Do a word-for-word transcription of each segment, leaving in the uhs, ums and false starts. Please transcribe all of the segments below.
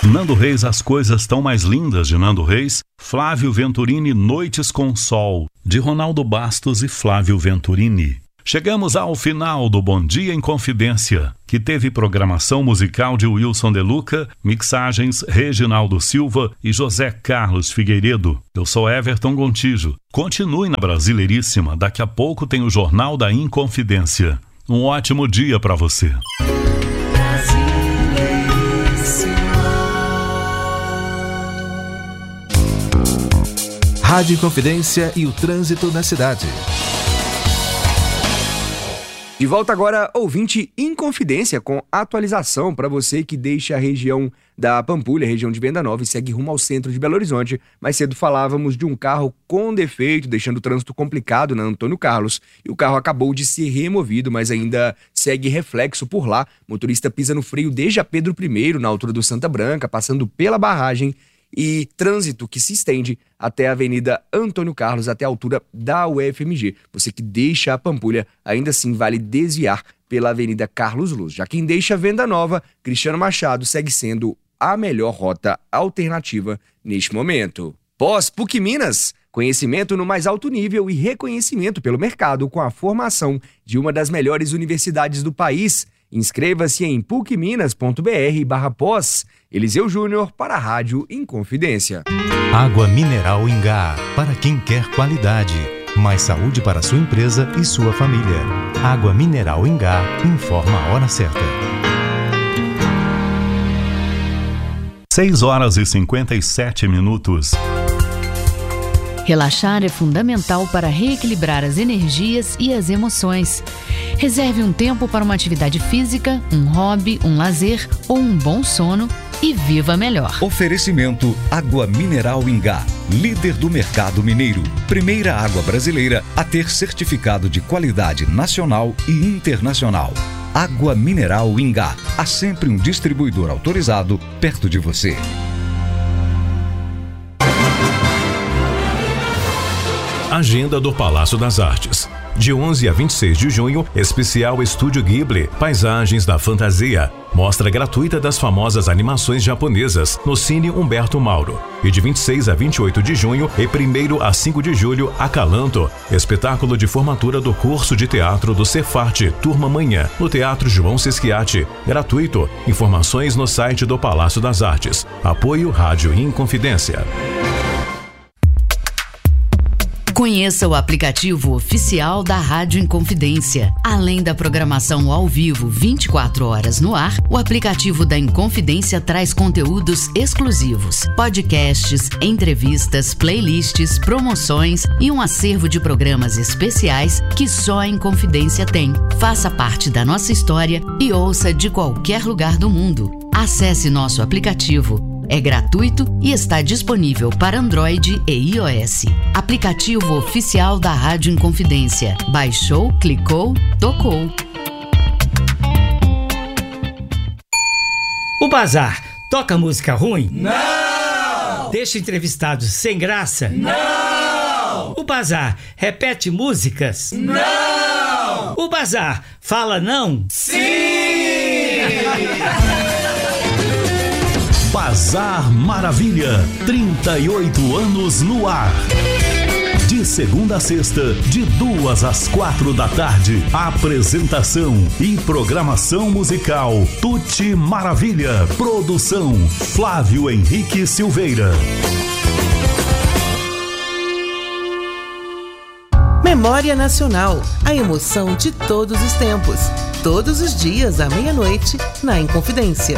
Nando Reis, as coisas tão mais lindas de Nando Reis. Flávio Venturini, Noites com Sol, de Ronaldo Bastos e Flávio Venturini. Chegamos ao final do Bom Dia em Confidência, que teve programação musical de Wilson De Luca, mixagens Reginaldo Silva e José Carlos Figueiredo. Eu sou Everton Gontijo. Continue na Brasileiríssima, daqui a pouco tem o Jornal da Inconfidência. Um ótimo dia para você. Rádio Inconfidência e o trânsito na cidade. De volta agora, ouvinte Inconfidência, com atualização para você que deixa a região da Pampulha, região de Venda Nova, e segue rumo ao centro de Belo Horizonte. Mais cedo falávamos de um carro com defeito, deixando o trânsito complicado na Antônio Carlos, e o carro acabou de ser removido, mas ainda segue reflexo por lá. O motorista pisa no freio desde a Pedro I, na altura do Santa Branca, passando pela barragem, e trânsito que se estende até a Avenida Antônio Carlos, até a altura da U F M G. Você que deixa a Pampulha, ainda assim vale desviar pela Avenida Carlos Luz. Já quem deixa a Venda Nova, Cristiano Machado, segue sendo a melhor rota alternativa neste momento. Pós-PUC Minas, conhecimento no mais alto nível e reconhecimento pelo mercado com a formação de uma das melhores universidades do país. Inscreva-se em pucminas.br barra pós. Eliseu Júnior para a Rádio Inconfidência. Água mineral Ingá, para quem quer qualidade. Mais saúde para sua empresa e sua família. Água mineral Ingá, informa a hora certa. seis horas e cinquenta e sete minutos. Relaxar é fundamental para reequilibrar as energias e as emoções. Reserve um tempo para uma atividade física, um hobby, um lazer ou um bom sono e viva melhor. Oferecimento Água Mineral Ingá, líder do mercado mineiro. Primeira água brasileira a ter certificado de qualidade nacional e internacional. Água Mineral Ingá, há sempre um distribuidor autorizado perto de você. Agenda do Palácio das Artes. De onze a vinte e seis de junho, especial Estúdio Ghibli, Paisagens da Fantasia. Mostra gratuita das famosas animações japonesas no Cine Humberto Mauro. E de vinte e seis a vinte e oito de junho e primeiro a cinco de julho, Acalanto, espetáculo de formatura do curso de teatro do Cefarte, Turma Manhã, no Teatro João Sesquiati. Gratuito. Informações no site do Palácio das Artes. Apoio Rádio Inconfidência. Conheça o aplicativo oficial da Rádio Inconfidência. Além da programação ao vivo vinte e quatro horas no ar, o aplicativo da Inconfidência traz conteúdos exclusivos, podcasts, entrevistas, playlists, promoções e um acervo de programas especiais que só a Inconfidência tem. Faça parte da nossa história e ouça de qualquer lugar do mundo. Acesse nosso aplicativo. É gratuito e está disponível para Android e iOS. Aplicativo oficial da Rádio Inconfidência. Baixou, clicou, tocou. O Bazar toca música ruim? Não! Deixa entrevistados sem graça? Não! O Bazar repete músicas? Não! O Bazar fala não? Sim! Bazar Maravilha, trinta e oito anos no ar. De segunda a sexta, de duas às quatro da tarde. Apresentação e programação musical Tuti Maravilha. Produção Flávio Henrique Silveira. Memória Nacional, a emoção de todos os tempos. Todos os dias à meia-noite, na Inconfidência.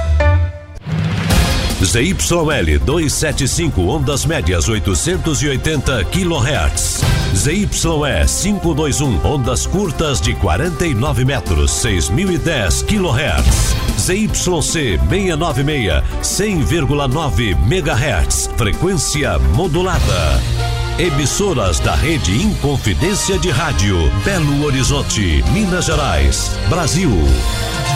Z Y L duzentos e setenta e cinco, ondas médias oitocentos e oitenta quilohertz. Z Y E quinhentos e vinte e um, ondas curtas de quarenta e nove metros, seis mil e dez quilohertz. Z Y C seiscentos e noventa e seis, cem vírgula nove megahertz, frequência modulada. Emissoras da Rede Inconfidência de Rádio, Belo Horizonte, Minas Gerais, Brasil.